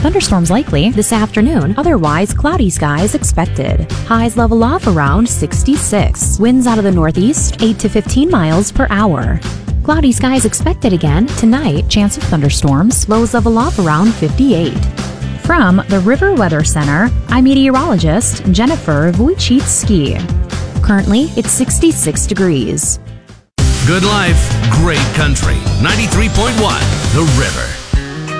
Thunderstorms likely this afternoon, otherwise cloudy skies expected. Highs level off around 66. Winds out of the northeast, 8 to 15 miles per hour. Cloudy skies expected again tonight, chance of thunderstorms, lows level off around 58. From the River Weather Center, I'm meteorologist Jennifer Wojcicki. Currently, it's 66 degrees. Good life, great country. 93.1 The River.